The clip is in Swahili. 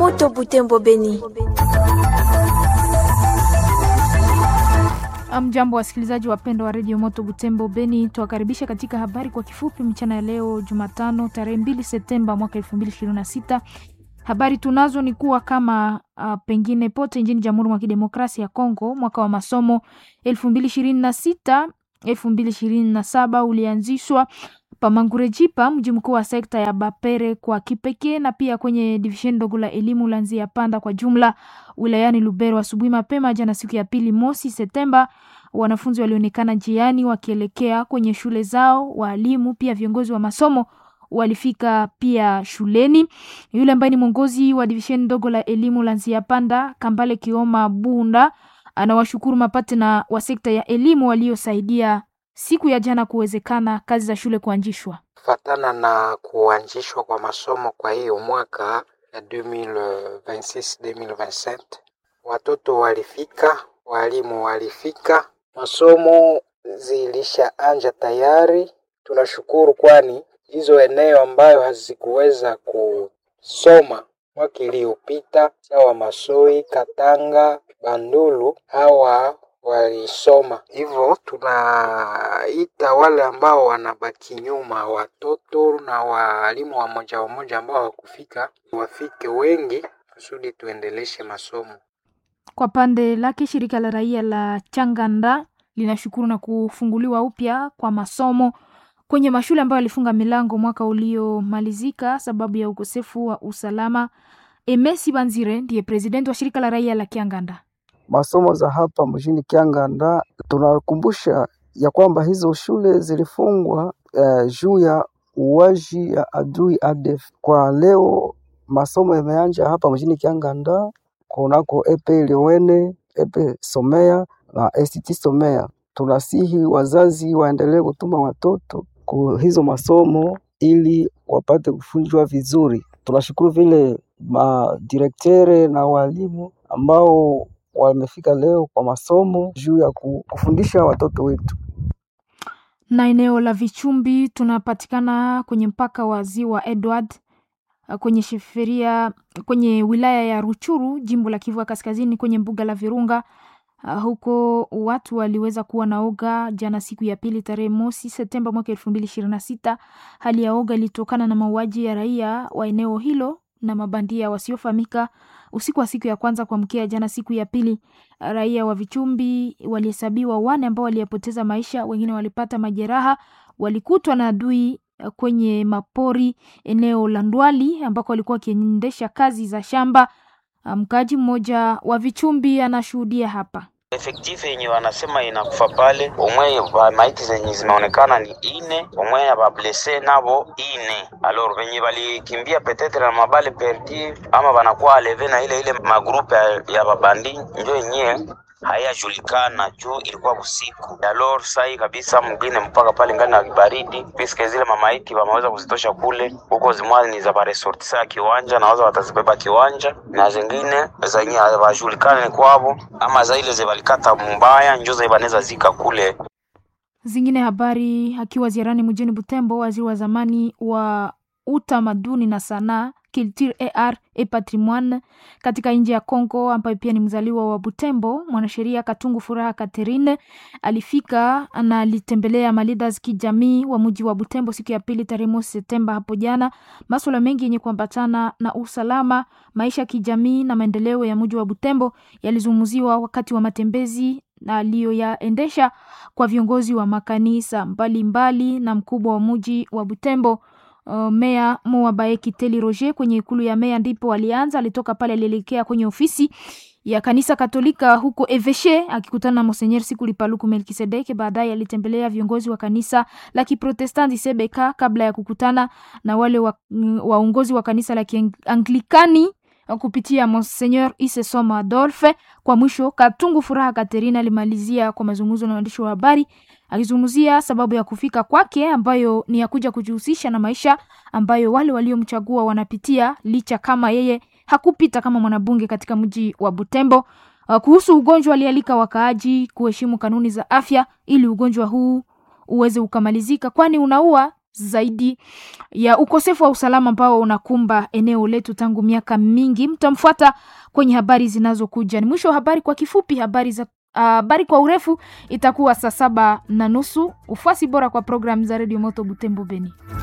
Moto Butembo Beni. Amjambo wasikilizaji wapendwa wa Radio Moto Butembo Beni, tuwakaribisha katika habari kwa kifupi mchana ya leo Jumatano tarehe 2 Septemba mwaka 2026. Habari tunazo ni kuwa kama pengine pote nchini Jamhuri ya Kidemokrasia ya Kongo mwaka wa masomo 2026-2027 ulianzishwa Pamangurejipa, mji mkuu wa sekta ya Bapere kwa kipekee, na pia kwenye division ndogo la elimu Lanzia Panda kwa jumla wilayani Lubero. Asubuhi mapema jana siku ya pili mosi Septemba, wanafunzi walionekana njiani wakielekea kwenye shule zao, walimu pia viongozi wa masomo walifika pia shuleni. Yule ambaye ni mwongozi wa division ndogo la elimu Lanzia Panda, Kambale Kioma Bunda, anawashukuru mapate na wa sekta ya elimu waliosaidia siku ya jana kuwezekana kazi za shule kuanzishwa. Fatana na kuanzishwa kwa masomo kwa hiyo mwaka ya 2026-2027, watoto walifika, walimu walifika, masomo zilishaanza tayari. Tunashukuru kwani hizo eneo ambayo hazikuweza kusoma mwaka iliyopita sawa Masoi, Katanga, Bandulu hawa walisoma. Hivyo tunaita wale ambao wanabaki nyuma, watoto na walimu wa moja ambao hawakufika wafike wengi kusudi tuendeleshe masomo. Kwa pande lake shirika la raia la Changanda linashukuru na kufunguliwa upya kwa masomo kwenye mashule ambayo yalifunga milango mwaka uliomalizika sababu ya ukosefu wa usalama. Emesi Banzire ndiye president wa shirika la raia la Kianganda. Masomo za hapa mjini Kianganda, tunakumbusha ya kwamba hizo shule zilifungwa juu ya uwaji ya adui ADF. Kwa leo masomo yameanza hapa mjini Kianganda kunako Epe Liwene, Epe Somea na ST Somea. Tunasihi wazazi waendelee kutuma watoto kwa hizo masomo ili wapate kufunzwa vizuri. Tunashukuru vile madirektere na walimu ambao wamefika leo kwa masomo juu ya kufundisha watoto wetu. Na eneo la Vichumbi tunapatikana kwenye mpaka wa Ziwa Edward kwenye sheferia kwenye wilaya ya Ruchuru, jimbo la Kivu Kaskazini, kwenye mbuga la Virunga. Huko watu waliweza kuwa na oga jana siku ya pili tarehe mosi Septemba mwaka 2026. Hali ya oga ilitokana na mauaji ya raia wa eneo hilo na mabandia wasiofahamika usiku wa siku ya kwanza kuamkia jana siku ya pili. Raia wa Vichumbi walihesabiwa 4 ambao walipoteza maisha, wengine walipata majeraha. Walikutwa na adui kwenye mapori eneo la Ndwali ambako walikuwa wakiendesha kazi za shamba. Mkaji mmoja wa Vichumbi anashuhudia hapa. Efektifu yenye wanasema inakufa pale, omwe maiti zenye zinaonekana ni 4, omwe ya bablese nabo 4. Alors venye walikimbia petetre na mabale perdi ama wanakuwa aleve na ile magrupe ya babandi ndio yenyewe hayajulikana juu ilikuwa usiku. Alors sai kabisa mwingine mpaka pale ngani na baridi, piske zile mamaiti wameweza kuzitosha kule. Huko zimwani za baresortisa ya kiwanja na waza watazibeba kiwanja, na zingine zenye hawajulikana ni kwao ama za ile zebalikata mbaya ndio zebaneza zika kule. Zingine habari, akiwa ziarani mjini Butembo, waziri wa zamani wa utamaduni na sanaa Culture et Patrimoine katika nchi ya Kongo, ambaye pia ni mzaliwa wa Butembo, mwanasheria Katungu Furaha Catherine alifika na alitembelea malidas kijamii wa mji wa Butembo siku ya pili tarehe mosi Septemba hapo jana. Masuala mengi yenye kuambatana na usalama, maisha kijamii na maendeleo ya mji wa Butembo yalizungumziwa wakati wa matembezi na aliyoyaendesha kwa viongozi wa makanisa mbalimbali na mkubwa wa mji wa Butembo. Meya Moabaye Kiteli Roger kwenye ikulu ya meya ndipo alitoka pale alielekea kwenye ofisi ya kanisa Katolika huko Eveshe akikutana na Monseigneur Sikuli Paluku Melkisedeke. Baadaye alitembelea viongozi wa kanisa la Kiprotestanti Sebeka kabla ya kukutana na wale waongozi wa kanisa la Kianglikani kupitia Monseigneur Isesoma Adolphe. Kwa mwisho Katungu Furaha Katerina alimalizia kwa mazungumzo na waandishi wa habari akizungumzia sababu ya kufika kwake ambayo ni ya kuja kujihusisha na maisha ambayo wale waliomchagua wanapitia, licha kama yeye hakupita kama mwanabunge katika mji wa Butembo. Kuhusu ugonjwa alialika wakaaji kuheshimu kanuni za afya ili ugonjwa huu uweze ukamalizika, kwani unaua zaidi ya ukosefu wa usalama ambao unakumba eneo letu tangu miaka mingi. Mtamfuata kwenye habari zinazokuja. Ni mwisho wa habari kwa kifupi. Habari kwa urefu itakuwa saa 7:30. Ufuasi bora kwa program za Radio Moto Butembo Beni.